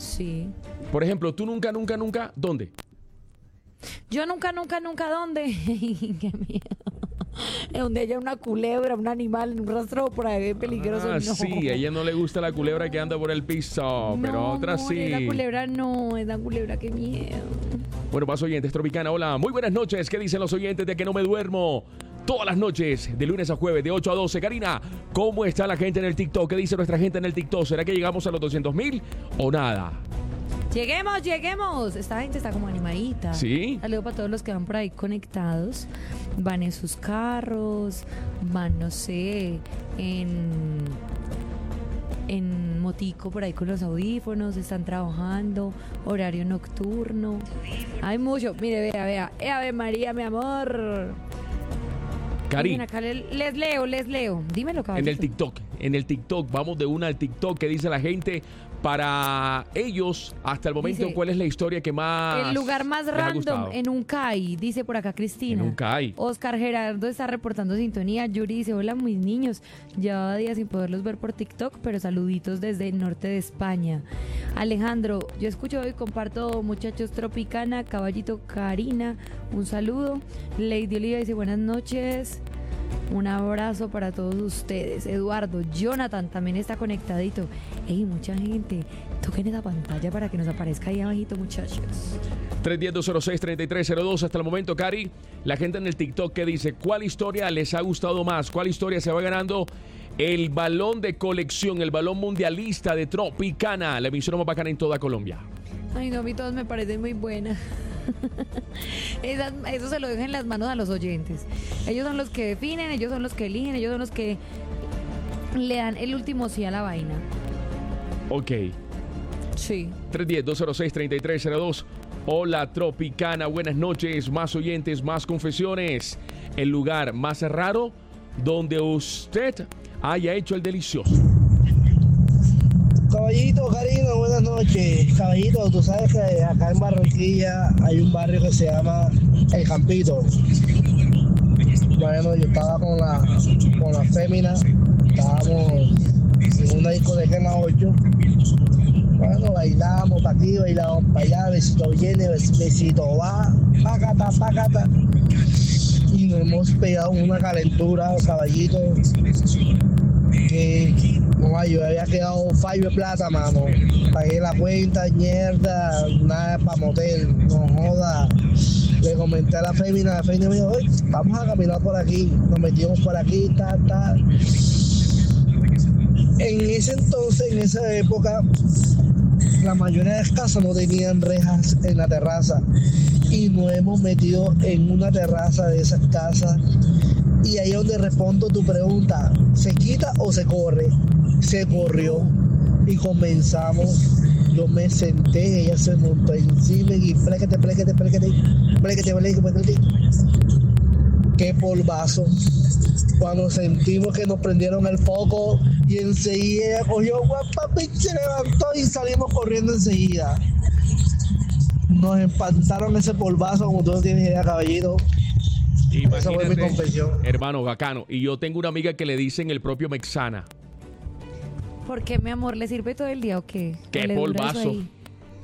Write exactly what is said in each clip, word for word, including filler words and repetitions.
Sí. Por ejemplo, tú nunca, nunca, nunca, ¿dónde? Yo nunca, nunca, nunca, ¿dónde? Qué miedo. Donde haya una culebra, un animal, un rastro por ahí peligroso. Ah, no. sí, a ella no le gusta la culebra que anda por el piso, pero no, a otras amor, sí. Esa culebra no, esa culebra, qué miedo. Bueno, más oyentes, Tropicana, hola, muy buenas noches. ¿Qué dicen los oyentes de que no me duermo? Todas las noches, de lunes a jueves, de ocho a doce. Karina, ¿cómo está la gente en el TikTok? ¿Qué dice nuestra gente en el TikTok? ¿Será que llegamos a los doscientos mil o nada? Lleguemos, lleguemos. Esta gente está como animadita. Sí. Saludos para todos los que van por ahí conectados. Van en sus carros, van, no sé, en, en motico por ahí con los audífonos, están trabajando, horario nocturno. Hay mucho. Mire, vea, vea. Eh, Ave María, mi amor. Cari, Acá les, les leo, les leo. Dímelo, caballito. en el TikTok, en el TikTok, vamos de una al TikTok. ¿Qué dice la gente? Para ellos, hasta el momento, Dice, ¿cuál es la historia que más el lugar más les ha random gustado? en un C A I, dice por acá Cristina. En un C A I. Oscar Gerardo está reportando sintonía. Yuri dice, hola mis niños, llevaba días sin poderlos ver por TikTok, pero saluditos desde el norte de España. Alejandro, yo escucho y comparto muchachos Tropicana, Caballito, Karina, un saludo. Lady Oliva dice, buenas noches. Un abrazo para todos ustedes. Eduardo, Jonathan también está conectadito. Ey, mucha gente, toquen esa pantalla para que nos aparezca ahí abajito, muchachos. tres uno cero, dos cero seis, tres tres cero dos. Hasta el momento, Cari, la gente en el TikTok que dice, ¿cuál historia les ha gustado más? ¿Cuál historia se va ganando el balón de colección, el balón mundialista de Tropicana, la emisora más bacana en toda Colombia? Ay, no, a mí todos me parecen muy buenas. Esas, eso se lo dejan en las manos a los oyentes. Ellos son los que definen, ellos son los que eligen, ellos son los que le dan el último sí a la vaina. Ok. Sí. tres uno cero, dos cero seis, tres tres cero dos. Hola, Tropicana, buenas noches. Más oyentes, más confesiones. El lugar más raro donde usted haya hecho el delicioso. Caballito, Karina, buenas noches. Caballito, tú sabes que acá en Barranquilla hay un barrio que se llama El Campito. Bueno, yo estaba con la, con la fémina, estábamos en una discoteca en la ocho. Bueno, bailamos para aquí, bailamos para allá, besito viene, besito va, pácata, pácata. Y nos hemos pegado una calentura, caballito, que no, yo había quedado fallo de plata, mano. Pagué la cuenta, mierda, nada para motel, no joda. Le comenté a la fémina, la fémina me dijo, vamos a caminar por aquí. Nos metimos por aquí, tal, tal. En ese entonces, en esa época, la mayoría de las casas no tenían rejas en la terraza. Y nos hemos metido en una terraza de esas casas. Y ahí es donde respondo tu pregunta, ¿se quita o se corre? Se corrió y comenzamos. Yo me senté, ella se montó encima y pléquete, pléquete, pléquete, pléquete, pléquete, pléquete. Qué polvazo. Cuando sentimos que nos prendieron el foco y enseguida ella cogió guapa, se levantó y salimos corriendo enseguida. Nos espantaron ese polvazo como tú no tienes idea, caballito. Imagínate, esa fue mi confesión. Hermano, bacano. Y yo tengo una amiga que le dicen el propio Mexana. ¿Por qué, mi amor? ¿Le sirve todo el día o qué? ¡Qué ¿O le dura polvazo! eso ahí?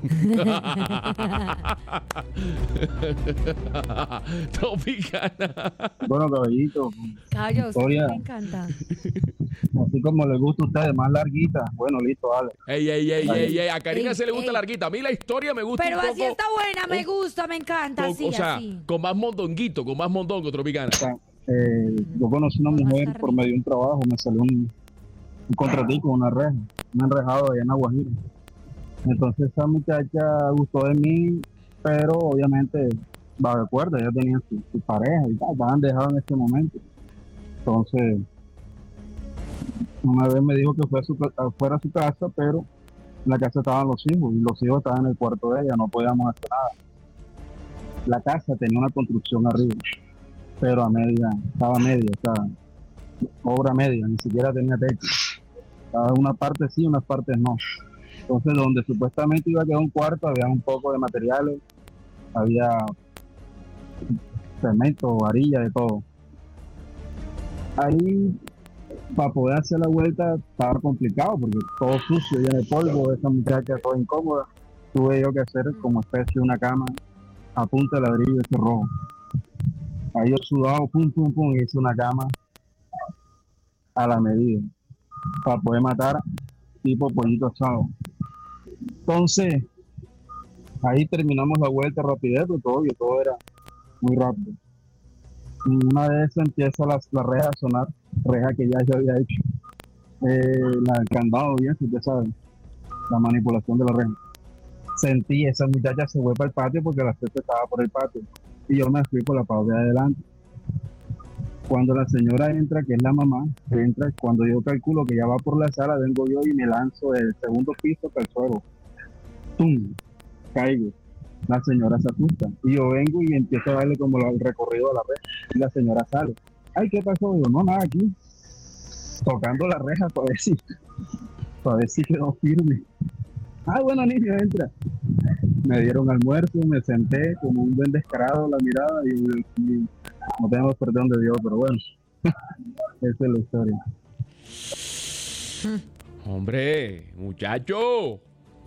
Tropicana. Bueno, caballito, Caballo, a usted Historia. me encanta. así como les gusta a ustedes, más larguita. Bueno, listo, dale. Ey, ey, ey, ey, ey. A Karina Ey, se le gusta ey. larguita. A mí la historia me gusta Pero un poco. así está buena, me un- gusta, me encanta, con- así, o sea, así. con más mondonguito, con más mondongo, Tropicana. O sea, eh, yo conocí una Vamos a mujer estar por bien. medio de un trabajo, me salió un, un contratico, una reja, un enrejado allá en Aguajiro. Entonces esa muchacha gustó de mí, pero obviamente, va de acuerdo, ella tenía su, su pareja y tal, estaban dejados en ese momento. Entonces, una vez me dijo que fue a su, ca- fuera a su casa, pero en la casa estaban los hijos y los hijos estaban en el cuarto de ella, no podíamos hacer nada. La casa tenía una construcción arriba, pero a media, estaba media, o sea, obra media, ni siquiera tenía techo. Estaba una parte sí, unas partes no. Entonces, donde supuestamente iba a quedar un cuarto, había un poco de materiales, había cemento, varilla, de todo. Ahí para poder hacer la vuelta estaba complicado porque todo sucio, lleno de polvo, esa muchacha toda incómoda. Tuve yo que hacer como especie de una cama a punta de ladrillo ese rojo. Ahí yo sudado, pum, pum, pum, y hice una cama a la medida para poder matar tipo pollito asado. Entonces, ahí terminamos la vuelta rapidez, pero todo, y todo era muy rápido. Y una vez empieza la, la reja a sonar, reja que ya yo había hecho, eh, la, el candado bien, si usted sabe, la manipulación de la reja. Sentí, esa muchacha se fue para el patio porque la cesta estaba por el patio, y yo me fui por la parte de adelante. Cuando la señora entra, que es la mamá, entra, cuando yo calculo que ya va por la sala, vengo yo y me lanzo del segundo piso para el suelo. ¡Tum! Caigo. La señora se asusta. Y yo vengo y empiezo a darle como el recorrido a la reja. Y la señora sale. Ay, ¿qué pasó? Yo, no, nada, aquí. Tocando la reja para ver si, para ver si quedó firme. Ah, bueno, niño, entra. Me dieron almuerzo, me senté como un buen descarado la mirada y, y no tenemos perdón de Dios, pero bueno, esa es la historia. Hombre, muchacho.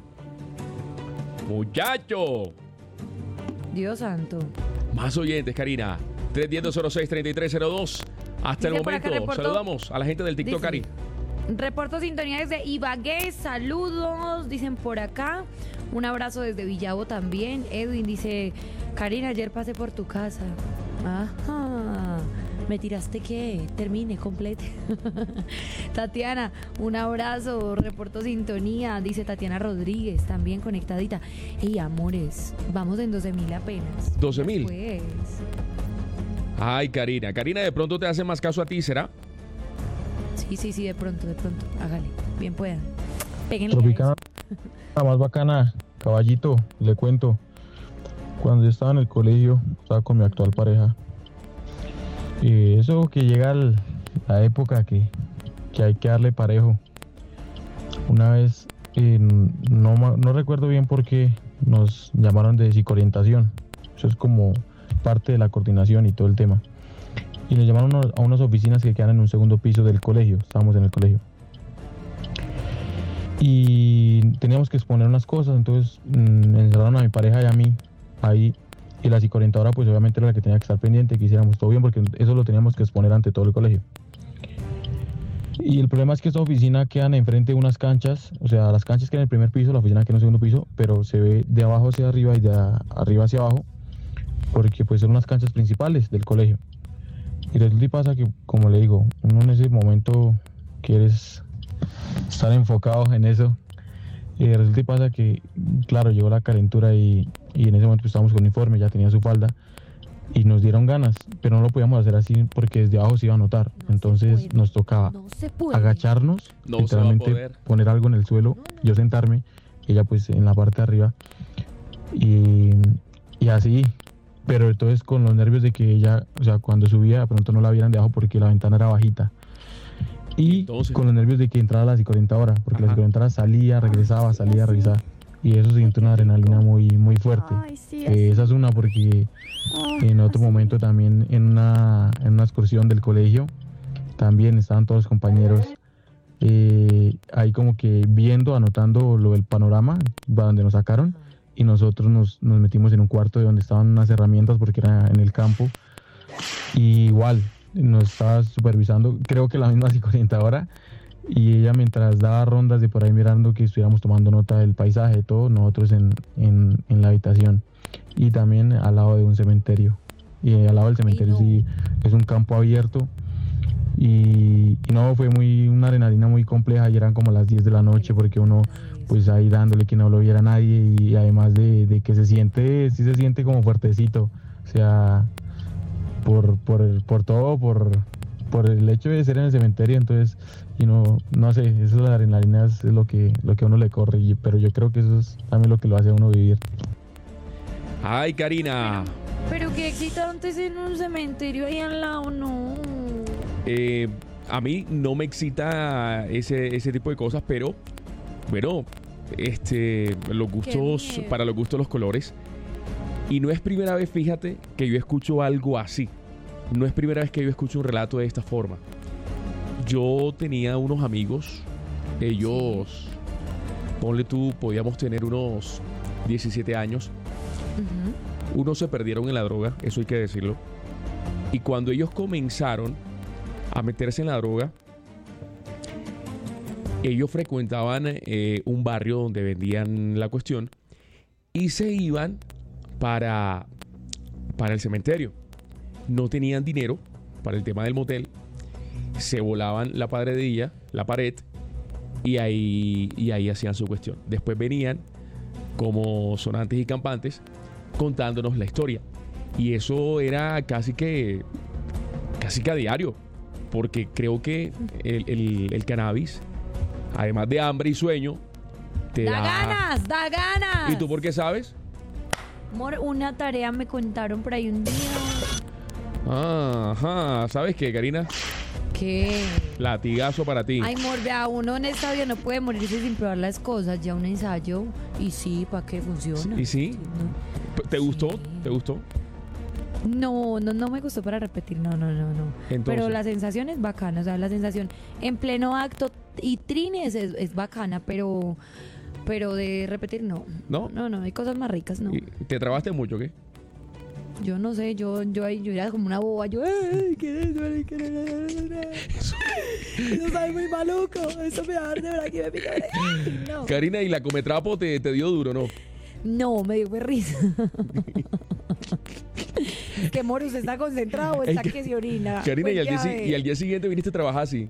Muchacho. Dios santo. Más oyentes, Karina. tres uno cero, dos cero seis, tres tres cero dos. Hasta Dice el por acá, momento. reportó- Saludamos a la gente del TikTok, Dice- Cari. Reporto sintonía desde Ibagué, saludos, dicen por acá. Un abrazo desde Villavo también. Edwin dice, Karina, ayer pasé por tu casa. Ajá. ¿Me tiraste qué? Termine, complete. Tatiana, un abrazo, reporto sintonía, dice Tatiana Rodríguez, también conectadita. Ey, amores, vamos en doce mil apenas. doce mil. Pues, Ay, Karina. Karina, de pronto te hace más caso a ti, ¿será? sí, sí, sí, de pronto, de pronto, hágale, bien puedan. Péguenle a Tropicana, eso. la más bacana, caballito, le cuento. Cuando yo estaba en el colegio, estaba con mi actual pareja. Y eso que llega el- la época que, que hay que darle parejo. Una vez, eh, no, ma- no recuerdo bien por qué nos llamaron de psicoorientación. Eso es como parte de la coordinación y todo el tema. Y nos llamaron a- a unas oficinas que quedan en un segundo piso del colegio. Estábamos en el colegio. Y teníamos que exponer unas cosas, entonces mm, encerraron a mi pareja y a mí ahí, y la psicoorientadora pues obviamente era la que tenía que estar pendiente, que hiciéramos todo bien, porque eso lo teníamos que exponer ante todo el colegio. Y el problema es que esta oficina quedan enfrente de unas canchas, o sea, las canchas quedan en el primer piso, la oficina queda en el segundo piso, pero se ve de abajo hacia arriba y de a- arriba hacia abajo, porque pues son unas canchas principales del colegio. Y resulta y pasa que, como le digo, uno en ese momento quieres estar enfocado en eso. Y resulta y pasa que, claro, llegó la calentura y, y en ese momento pues, estábamos con uniforme, ya tenía su falda y nos dieron ganas, pero no lo podíamos hacer así porque desde abajo se iba a notar. No se Entonces puede, nos tocaba No se puede. agacharnos, No se va a literalmente poder. poner algo en el suelo, yo sentarme, ella pues en la parte de arriba y, y así. Pero entonces con los nervios de que ella, o sea, cuando subía de pronto no la vieran de abajo porque la ventana era bajita. Y Entonces- con los nervios de que entrara la psicoorientadora, porque Ajá. la psicoorientadora salía, regresaba, salía, regresaba. Y eso se siente una adrenalina muy, muy fuerte. Ay, sí, Eh, esa es una porque Ay, en otro así. momento también en una, en una excursión del colegio, también estaban todos los compañeros eh, ahí como que viendo, anotando lo del panorama, va donde nos sacaron, y nosotros nos, nos metimos en un cuarto de donde estaban unas herramientas porque era en el campo. Y igual, nos estaba supervisando, creo que la misma psicoorientadora, y ella mientras daba rondas de por ahí mirando que estuviéramos tomando nota del paisaje y todo, nosotros en, en, en la habitación. Y también al lado de un cementerio. Y al lado del cementerio no. sí es un campo abierto. Y, y no, fue muy una adrenalina muy compleja y eran como las diez de la noche porque uno pues ahí dándole que no lo viera nadie y además de, de que se siente, sí se siente como fuertecito. O sea, por, por, el- por todo, por, por el hecho de ser en el cementerio, entonces, y no, no sé, eso de la adrenalina es lo que, lo que a uno le corre, y- pero yo creo que eso es también lo que lo hace a uno vivir. Ay, Karina. Pero qué excitantes en un cementerio ahí al lado, no. Eh, a mí no me excita ese, ese tipo de cosas, pero bueno, este, los gustos, miedo. para los gustos los colores. Y no es primera vez, fíjate, que yo escucho algo así. No es primera vez que yo escucho un relato de esta forma. yo tenía unos amigos, ellos, ponle tú, podíamos tener unos diecisiete años. Ujú. Unos se perdieron en la droga, eso hay que decirlo. Y cuando ellos comenzaron a meterse en la droga, ellos frecuentaban eh, un barrio donde vendían la cuestión y se iban para, para el cementerio. No tenían dinero para el tema del motel, se volaban la paredilla, la pared, y ahí, y ahí hacían su cuestión. Después venían como sonantes y campantes contándonos la historia. Y eso era casi que casi que a diario, porque creo que el, el, el cannabis, además de hambre y sueño, te Da da... ganas, da ganas. ¿Y tú por qué sabes? Amor, una tarea me contaron por ahí un día. Ajá, ¿sabes qué, Karina? ¿Qué? Latigazo para ti. Ay, amor, vea, uno en esta vida no puede morirse sin probar las cosas. Ya un ensayo, y sí, ¿para qué funciona? ¿Y sí? no. ¿Te gustó? Sí. ¿Te gustó? No, no, no me gustó para repetir, no, no, no, no. Entonces. Pero la sensación es bacana, o sea, la sensación en pleno acto y trines es, es bacana, pero pero de repetir no. ¿No? No, no, hay cosas más ricas, no. ¿Y ¿Te trabaste mucho, qué? Yo no sé, yo yo ahí yo era como una boba, yo ay, ¿qué es eso? Ay, ¿qué es eso? Eso sabe muy maluco, eso me arde, ¿verdad? Que me pica. Ay, no. Karina, ¿y la cometrapo te, te dio duro, no? No, me dio fue risa. Que Moro, ¿usted está concentrado o está Ey, que se orina? Karina, y al, día, Cuente a si- ver. y al día siguiente viniste a trabajar así.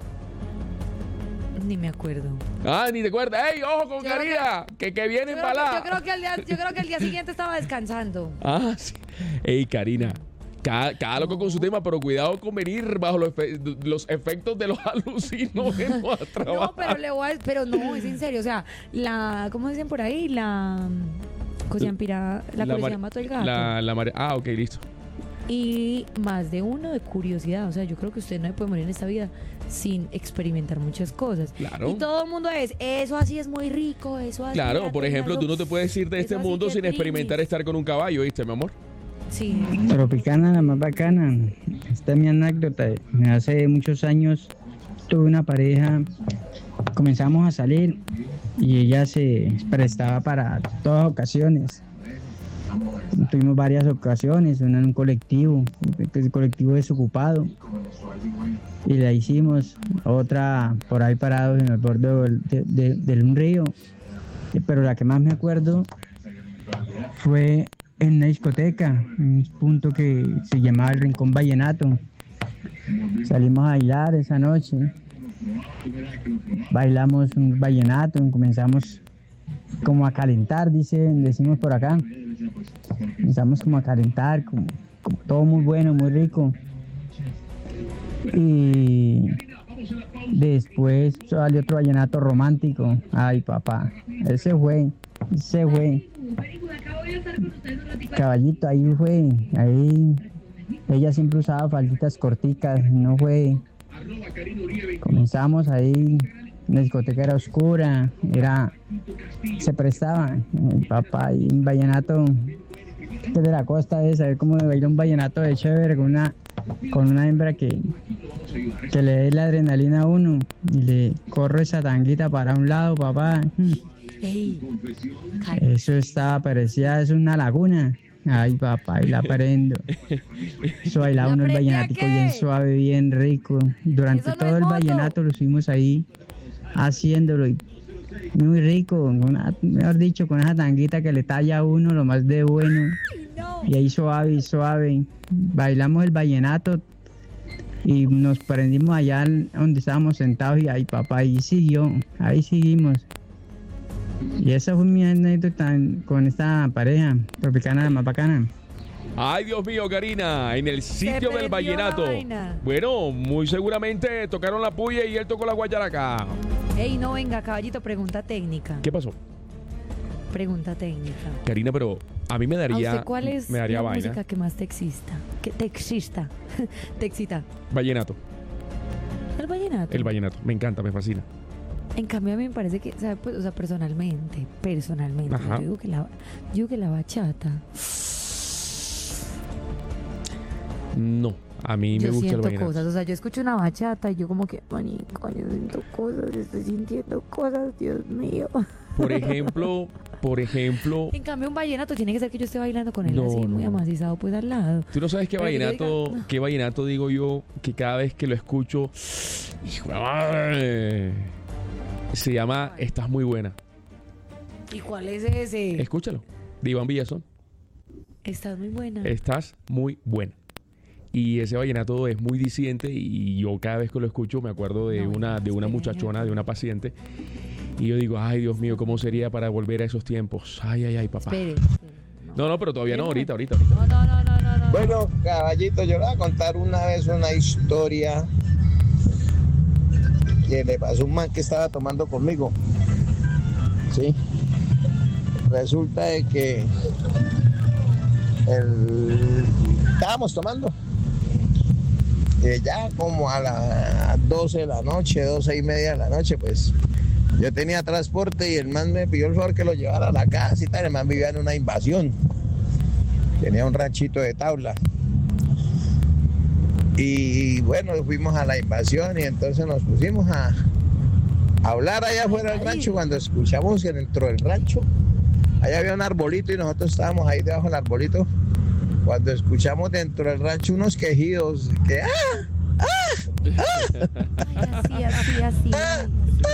Ni me acuerdo. Ah, ni te acuerdas. ¡Ey, ojo con Yo creo Karina! Que, que viene Yo creo, que, empalada. yo, creo que al día, yo creo que el día siguiente estaba descansando. Ah, sí. Ey, Karina. Cada, cada loco con su tema, pero cuidado con venir bajo los, efe- los efectos de los alucinógenos a trabajar. No, pero le voy a, pero no, es en serio. O sea, la, ¿cómo dicen por ahí? La cosiampira, la, La curiosidad mar- mató el gato. La, la mare- ah, ok, listo. Y más de uno de curiosidad. O sea, yo creo que usted no puede morir en esta vida sin experimentar muchas cosas. Claro. Y todo el mundo es, eso así es muy rico, eso así. Claro, mira, por que ejemplo, eso- tú no te puedes ir de eso este así mundo que sin trinis. experimentar estar con un caballo, ¿viste, mi amor? Sí. Tropicana, la más bacana. Esta es mi anécdota. Hace muchos años tuve una pareja, comenzamos a salir y ella se prestaba para todas ocasiones. Tuvimos varias ocasiones, una en un colectivo, el colectivo desocupado, y la hicimos, otra por ahí parados en el borde del, de, de- de un río, pero la que más me acuerdo fue en una discoteca, en un punto que se llamaba el Rincón Vallenato. Salimos a bailar esa noche, bailamos un vallenato, comenzamos como a calentar, dice, decimos por acá. Comenzamos como a calentar, como, como todo muy bueno, muy rico. Y después salió otro vallenato romántico. Ay, papá, ese fue, ese fue. Caballito, ahí fue, ahí ella siempre usaba falditas corticas, no fue. Comenzamos ahí, la discoteca era oscura, era, se prestaba, el papá y un vallenato que de la costa de saber cómo baila un vallenato de chévere con una, con una hembra que, que le dé la adrenalina a uno y le corre esa tanguita para un lado, papá. Ey, Eso estaba, parecía, es una laguna. Ay, papá, y la prendo. Eso bailaba ¿La uno el prende a vallenatico qué? bien suave, bien rico. Durante Eso no todo es el moto. vallenato lo estuvimos ahí haciéndolo. Y muy rico, con una- mejor dicho, con esa tanguita que le talla a uno lo más de bueno. no. Y ahí suave y suave. Bailamos el vallenato y nos prendimos allá donde estábamos sentados y ahí, papá, ahí siguió, ahí seguimos. Y esa fue mi anécdota con esta pareja tropicana la más bacana. Ay, Dios mío, Karina, en el sitio prendió del la vallenato. vaina. Bueno, muy seguramente tocaron la puya y él tocó la guayaraca. Ey, no, venga, caballito, pregunta técnica. ¿Qué pasó? Pregunta técnica. Karina, pero a mí me ¿A daría, usted cuál es me daría la vaina. música que más te excita? Que te excita. te excita. Vallenato, El vallenato. el vallenato, me encanta, me fascina. En cambio, a mí me parece que, ¿sabe? Pues, o sea, personalmente, personalmente, Ajá. yo digo que la, yo digo que la bachata. No, A mí me Yo gusta el siento vallenato. cosas, o sea, yo escucho una bachata y yo como que, manico, yo siento cosas, estoy sintiendo cosas, Dios mío. Por ejemplo, por ejemplo, En cambio, un vallenato tiene que ser que yo esté bailando con él No, así, no, muy no. amacizado pues al lado. tú no sabes qué Pero que yo vallenato, diga, no. qué vallenato digo yo, que cada vez que lo escucho, hijo de madre, se llama Estás muy buena. ¿Y cuál es ese? Escúchalo, de Iván Villazón. Estás muy buena. Estás muy buena. Y ese vallenato es muy disidente y yo cada vez que lo escucho me acuerdo de No, una de una espere, muchachona, no. de una paciente. Y yo digo, ay, Dios mío, ¿cómo sería para volver a esos tiempos? Ay, ay, ay, papá. Espere, espere, no. No, no, pero todavía no, Espere. ahorita, ahorita, ahorita. No, no, no, no, no, no. Bueno, caballito, yo le voy a contar una vez una historia que le pasó a un man que estaba tomando conmigo. Sí. Resulta de que el- estábamos tomando. Y ya como a las doce de la noche, doce y media de la noche, pues yo tenía transporte y el man me pidió el favor que lo llevara a la casa y tal. El man vivía en una invasión. Tenía un ranchito de tabla. Y bueno, fuimos a la invasión y entonces nos pusimos a, a hablar allá afuera del rancho. Cuando escuchamos que dentro del rancho, allá había un arbolito y nosotros estábamos ahí debajo del arbolito. Cuando escuchamos dentro del rancho unos quejidos que ¡ah! Ay, así, así, así.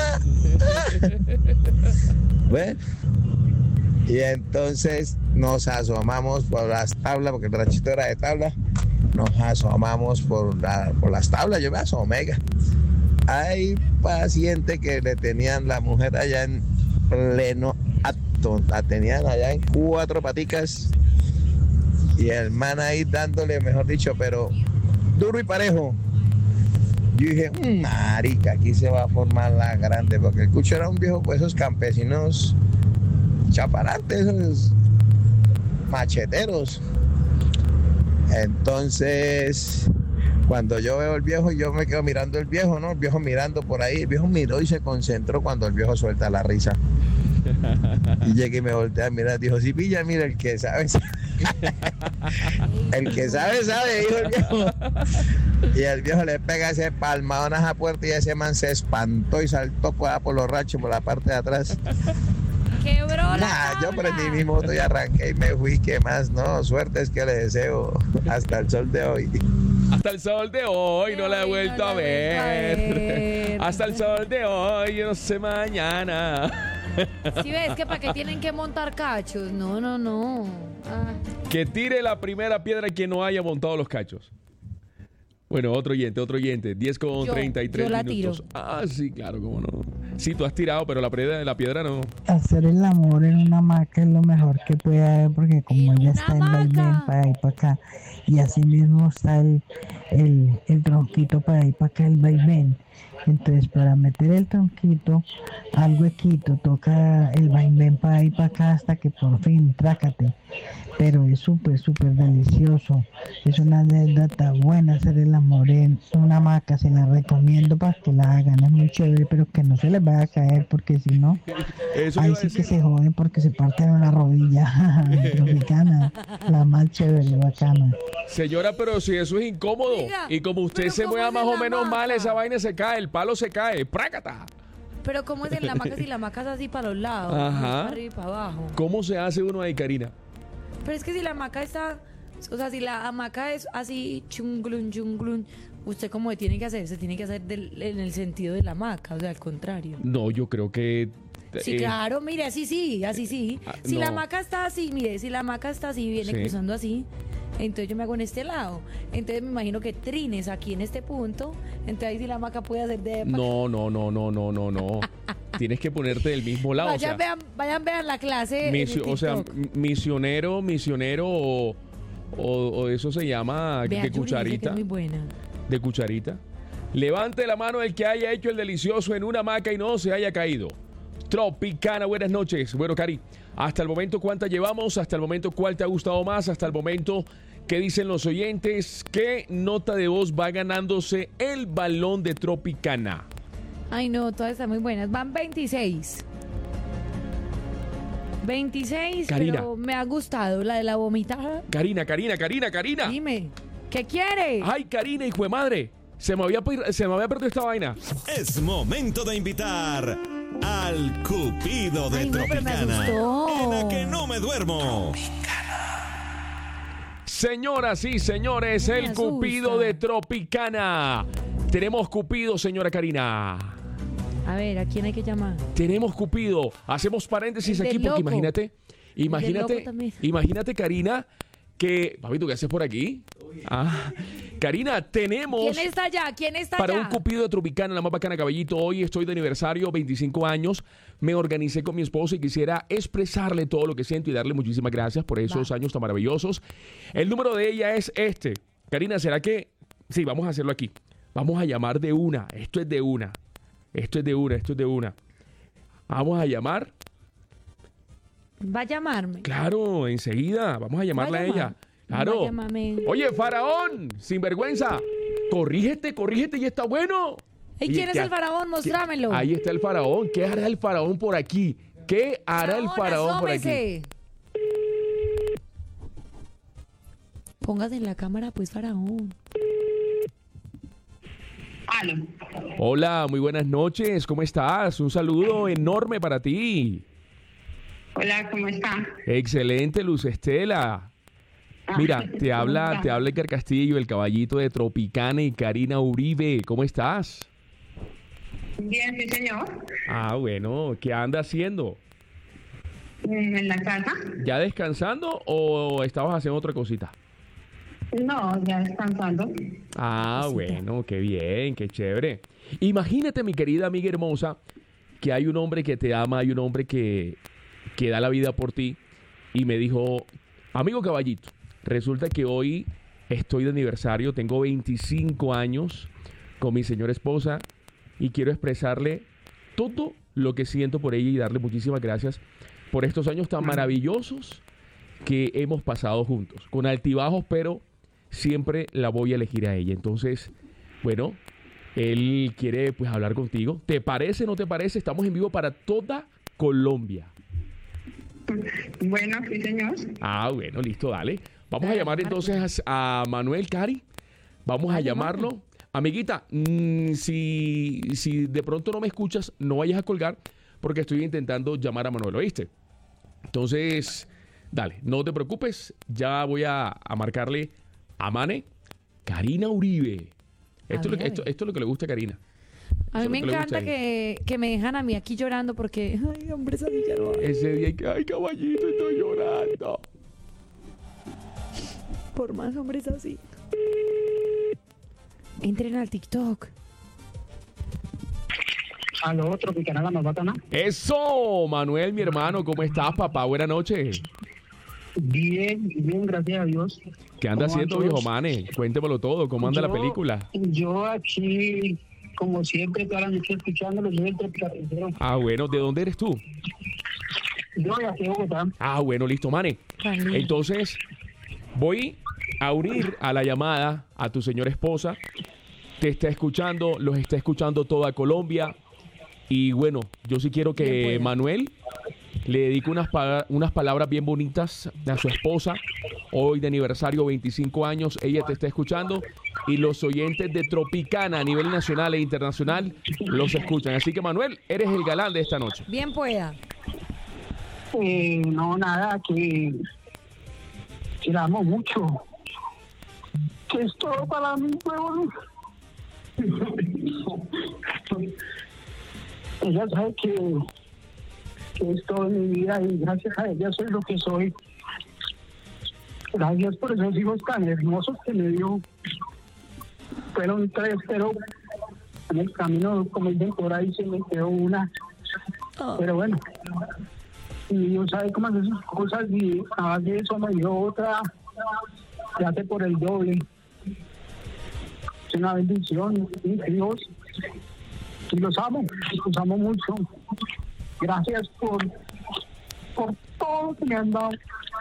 Bueno, y entonces nos asomamos por las tablas, porque el ranchito era de tabla. Nos asomamos por, la- por las tablas, yo me asomé. oiga. Hay paciente que le tenían la mujer allá en pleno acto, la tenían allá en cuatro paticas y el man ahí dándole, mejor dicho, pero duro y parejo. Yo dije, "Mm, marica, aquí se va a formar la grande", porque el cucho era un viejo, pues esos campesinos chaparantes, esos macheteros. Entonces, cuando yo veo el viejo, yo me quedo mirando el viejo, ¿no? El viejo mirando por ahí, el viejo miró y se concentró cuando el viejo suelta la risa. Y llegué y me volteé a mirar, dijo, sí, pilla, mira, el que sabe, sabe. El que sabe, sabe, dijo el viejo. Y el viejo le pega ese palmadón a esa puerta y ese man se espantó y saltó por, allá por los rachos, por la parte de atrás. Quebró la Nah, yo tabla. prendí mi moto y arranqué y me fui. ¿Qué más? No, suerte es que le deseo hasta el sol de hoy. Hasta el sol de hoy no la he Hoy no vuelto la a he vuelto a ver. ver. Hasta el sol de hoy, yo no sé mañana. Si ves que para qué tienen que montar cachos. No, no, no. Ah. Que tire la primera piedra quien no haya montado los cachos. Bueno, otro oyente, otro oyente. diez con Yo, treinta y tres yo la minutos. tiro. Ah, sí, claro, cómo no. Sí, tú has tirado, pero la piedra, la piedra no. Hacer el amor en una hamaca es lo mejor que puede haber porque como ¿En ya una está el vaivén hamaca? para ir para acá y así mismo está el, el, el tronquito para ir para acá el vaivén. Entonces para meter el tronquito al huequito toca el vaivén para ir para acá hasta que por fin trácate. Pero es súper, súper delicioso. Es una anécdota buena hacer el amor en una hamaca. Se la recomiendo para que la hagan. Es muy chévere, pero que no se les vaya a caer porque si no, Eso ahí iba a sí que decir. se joden porque se parten una rodilla. Tropicana, la más chévere, bacana. Señora, pero si eso es incómodo. Oiga, y como usted pero se ¿cómo mueva es más en o la menos mal, hamaca? esa vaina se cae, el palo se cae. ¡Prácata! Pero ¿cómo es en la hamaca si la hamaca es así para los lados? Ajá. Para arriba y para abajo. ¿Cómo se hace uno ahí, Karina? Pero es que si la hamaca está, o sea, si la hamaca es así, chunglun, chunglun, ¿usted cómo le tiene que hacer? Se tiene que hacer del- en el sentido de la hamaca, o sea, al contrario. No, yo creo que... Sí, eh, claro, mire, así sí, así sí. Ah, Si la no. hamaca está así, mire, si la hamaca está así, viene Sí. cruzando así, entonces yo me hago en este lado. Entonces me imagino que trines aquí en este punto, entonces ahí sí la hamaca puede hacer de... No, no, no, no, no, no, no. Tienes que ponerte del mismo lado. Vayan, o sea, vean, vayan, vean la clase. en el misio- o sea, TikTok. m- misionero, misionero o, o- o eso se llama Vea, de Yuri, dice que cucharita. es muy buena. De cucharita. Levante la mano el que haya hecho el delicioso en una hamaca y no se haya caído. Tropicana, buenas noches. Bueno, Cari, hasta el momento, ¿cuántas llevamos? Hasta el momento, ¿cuál te ha gustado más? Hasta el momento, ¿qué dicen los oyentes? ¿Qué nota de voz va ganándose el balón de Tropicana? Ay, no, todas están muy buenas. Van veintiséis. veintiséis, Karina. pero me ha gustado la de la vomitada. Karina, Karina, Karina, Karina. Dime. ¿Qué quiere? Ay, Karina, hijo de madre. Se me había, per- se me había perdido esta vaina. Es momento de invitar al Cupido de Ay, no, pero me Tropicana. asustó. En la que no me duermo. Señoras y señores, Me el asusta. Cupido de Tropicana. Tenemos Cupido, señora Karina. A ver, ¿a quién hay que llamar? Tenemos Cupido. Hacemos paréntesis El aquí del porque loco. imagínate, del imagínate, loco también. imagínate, Karina, que... Papito, ¿qué haces por aquí? Ah, Karina, tenemos... ¿Quién está allá? ¿Quién está Para allá? un Cupido de Tropicana, la más bacana, caballito. Hoy estoy de aniversario, veinticinco años. Me organicé con mi esposo y quisiera expresarle todo lo que siento y darle muchísimas gracias por esos Va. años tan maravillosos. El número de ella es este. Karina, ¿será que...? Sí, vamos a hacerlo aquí. Vamos a llamar de una. Esto es de una. Esto es de una, esto es de una. Vamos a llamar. Va a llamarme. Claro, enseguida. Vamos a llamarla a Va a llamar. ella. Claro. Va a llamarme. Oye, Faraón, sinvergüenza. Corrígete, corrígete y está bueno. ¿Y Oye, quién es ¿qué el ha- faraón? Mostrámelo. qué- Ahí está el Faraón. ¿Qué hará el Faraón por aquí? ¿Qué hará el Faraón por aquí? asómese. Póngase en la cámara, pues, faraón. Aló. Hola, muy buenas noches. ¿Cómo estás? Un saludo enorme para ti. Hola, ¿cómo está? Excelente, Luz Estela. Mira, te ¿Cómo habla, está? te habla Edgar Castillo, el caballito de Tropicana y Karina Uribe. ¿Cómo estás? Bien, sí, señor. Ah, bueno, ¿qué anda haciendo? Mm, ¿En la casa? ¿Ya descansando o estabas haciendo otra cosita? No, ya descansando. Ah, bueno, qué bien, qué chévere. Imagínate, mi querida amiga hermosa, que hay un hombre que te ama, hay un hombre que, que da la vida por ti. Y me dijo, amigo caballito, resulta que hoy estoy de aniversario, tengo veinticinco años con mi señora esposa y quiero expresarle todo lo que siento por ella y darle muchísimas gracias por estos años tan maravillosos que hemos pasado juntos, con altibajos, pero siempre la voy a elegir a ella. Entonces, bueno, él quiere pues hablar contigo. ¿Te parece, no te parece? Estamos en vivo para toda Colombia. Bueno, sí, señor. Ah, bueno, listo, dale. Vamos a Dale, llamar Marco. entonces a, a Manuel Cari. Vamos a Dale, llamarlo. Amiguita, mm, si, si de pronto no me escuchas, no vayas a colgar porque estoy intentando llamar a Manuel, ¿oíste? Entonces, dale, no te preocupes. Ya voy a, a marcarle a Mane, Karina Uribe. A Esto, es lo ver, que, a esto, ver. esto es lo que le gusta a Karina. A mí Eso me es lo que le gusta encanta a ella. que, que me dejan a mí aquí llorando porque... Ay, hombre, esa niña no va. Ese día que, ay, caballito, estoy llorando. Por más hombres así. Entren al TikTok. Aló, Tropicana, la más bacana. Eso, Manuel, mi hermano, ¿cómo estás, papá? Buenas noches. Bien, bien, gracias a Dios. ¿Qué anda ¿Cómo haciendo, van viejo todos? Mane? Cuéntemelo todo. ¿Cómo anda la Yo- película? Yo aquí, como siempre, toda la noche escuchándolo, yo el Tropicana. Ah, bueno, ¿de dónde eres tú? Yo de aquí de Bogotá. Ah, bueno, listo, Mane. Tan lindo. Entonces, voy a unir a la llamada a tu señora esposa. Te está escuchando, los está escuchando toda Colombia. Y bueno, yo sí quiero Bien que pueda. Manuel le dedique unas, pa- unas palabras bien bonitas a su esposa. Hoy de aniversario, veinticinco años, ella te está escuchando. Y los oyentes de Tropicana a nivel nacional e internacional los escuchan. Así que, Manuel, eres el galán de esta noche. Bien pueda. Eh, no, nada, que, que la amo mucho. Que es todo para mí, huevón. Ella sabe que, que es todo en mi vida y gracias a ella soy lo que soy. Gracias por esos hijos tan hermosos que me dio. Fueron tres, pero en el camino, como dicen por ahí, se me quedó una. Pero bueno, y Dios sabe cómo hacer sus cosas y a base de eso me dio otra, se hace por el doble. Es una bendición, mis hijos, y los amo, los amo mucho. Gracias por, por todo que me han dado.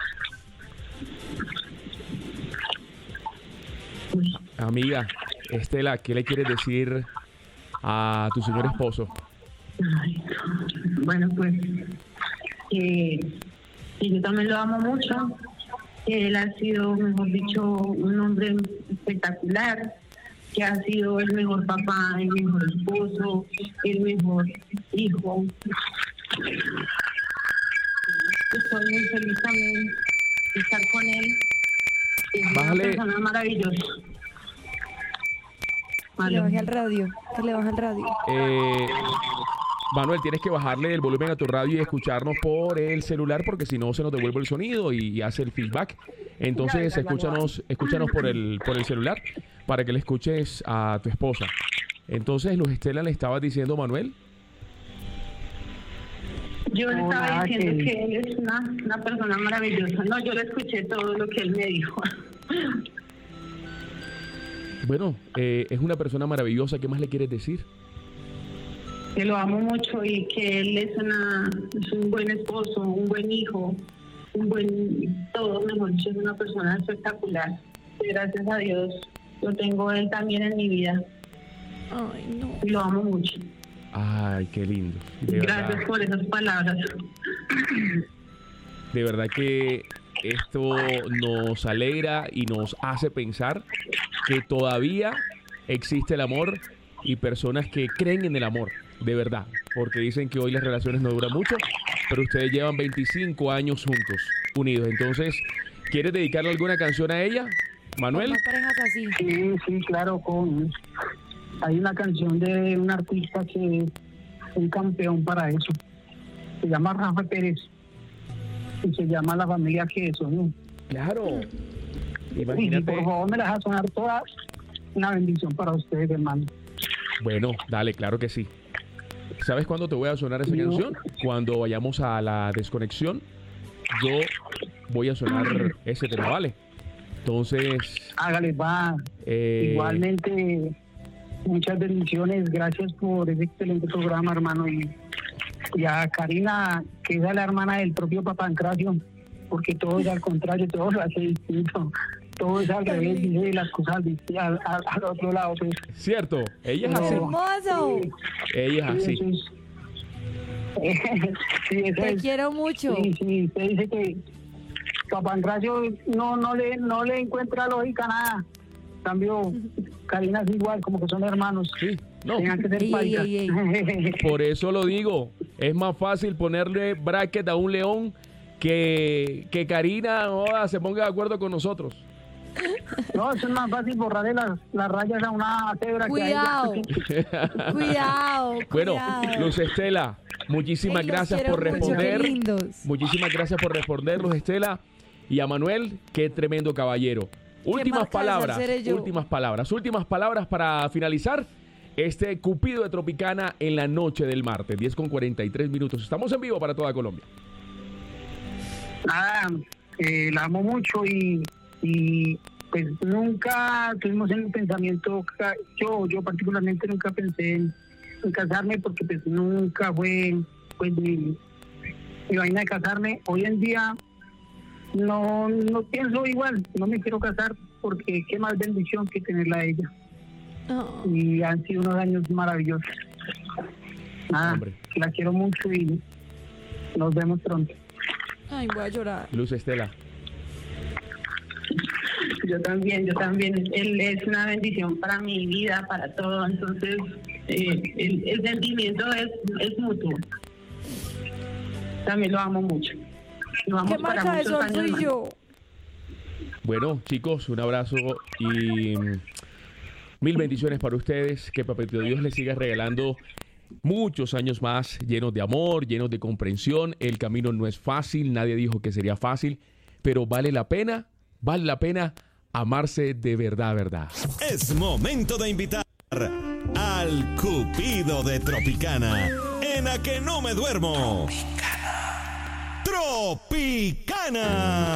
Amiga, Estela, ¿qué le quieres decir a tu señor esposo? Ay, bueno, pues, eh, y yo también lo amo mucho. que él ha sido, mejor dicho, un hombre espectacular, que ha sido el mejor papá, el mejor esposo, el mejor hijo. Estoy muy feliz también de estar con él. Es Bájale. una persona maravillosa. Que le baje al radio, que le baje al radio. Eh, Manuel, tienes que bajarle el volumen a tu radio y escucharnos por el celular porque si no se nos devuelve el sonido y, y hace el feedback. Entonces escúchanos, escúchanos por el por el celular para que le escuches a tu esposa. Entonces, Luz Estela, le estabas diciendo, Manuel. Yo le estaba Hola, diciendo que- que él es una, una persona maravillosa. No, yo le escuché todo lo que él me dijo. Bueno, eh, es una persona maravillosa. ¿Qué más le quieres decir? Que lo amo mucho y que él es, una, es un buen esposo, un buen hijo, un buen todo, mejor dicho, es una persona espectacular. Y gracias a Dios lo tengo él también en mi vida Ay, no. y lo amo mucho. Ay, qué lindo. De Gracias verdad, por esas palabras. de verdad que esto nos alegra y nos hace pensar que todavía existe el amor y personas que creen en el amor, de verdad. Porque dicen que hoy las relaciones no duran mucho, pero ustedes llevan veinticinco años juntos, unidos. Entonces, ¿quieres dedicarle alguna canción a ella, Manuel? Más parejas así. Sí, sí, claro, con hay una canción de un artista que es un campeón para eso. Se llama Rafa Pérez y se llama La Familia que Soñó. Claro. Y Imagínate. por favor me las haga sonar todas. Una bendición para ustedes, hermano. Bueno, dale, claro que sí. ¿Sabes cuándo te voy a sonar esa No. canción? Cuando vayamos a la desconexión, yo voy a sonar ese tema, ¿vale? Entonces, Hágale, va. eh, Igualmente, muchas bendiciones. Gracias por ese excelente programa, hermano. Y, y a Karina, que es la hermana del propio Papancracio, porque todo es al contrario, todo lo hace distinto. Todo es al revés, dice las cosas disti- al, al, al otro lado. Pues. cierto, ella es No. así. Hermoso. Ella es Sí, así. eso es- sí, eso Te es. quiero mucho. Sí, sí, usted dice que Papancracio no, no, le, no le encuentra lógica a nada. En cambio, Karina es igual, como que son hermanos. Sí, no. Tengan que ser Ey, ey, paisas. ey, Por eso lo digo. Es más fácil ponerle bracket a un león que, que Karina joda, se ponga de acuerdo con nosotros. No, eso es más fácil borrarle las, las rayas a una cebra Cuidado. que a ella. Cuidado. Bueno, cuidado. Luz Estela, muchísimas Ey, los gracias quiero por mucho, responder. qué lindos. Muchísimas gracias por responder, Luz Estela. Y a Manuel, qué tremendo caballero. Últimas marca de palabras, salsero yo? últimas palabras, últimas palabras para finalizar este Cupido de Tropicana en la noche del martes, diez con cuarenta y tres minutos. Estamos en vivo para toda Colombia. Nada, eh, la amo mucho y, y pues nunca tuvimos en el pensamiento, ca- yo yo particularmente nunca pensé en, en casarme porque pues nunca fue pues mi, mi vaina de casarme. Hoy en día no, no pienso igual, no me quiero casar porque qué más bendición que tenerla a ella. Oh. Y han sido unos años maravillosos. Nada, Hombre. la quiero mucho y nos vemos pronto. Ay, voy a llorar. Luz Estela. Yo también, yo también. Él es una bendición para mi vida, para todo. Entonces, eh, el, el sentimiento es, es mutuo. También lo amo mucho. Lo amo ¿Qué para marca de muchos sol años soy más. yo? Bueno, chicos, un abrazo y mm, mil bendiciones para ustedes. Que Papito Dios les siga regalando muchos años más llenos de amor, llenos de comprensión. El camino no es fácil, nadie dijo que sería fácil, pero vale la pena, vale la pena amarse de verdad, verdad. Es momento de invitar al Cupido de Tropicana. En A Que No Me Duermo. Tropicana.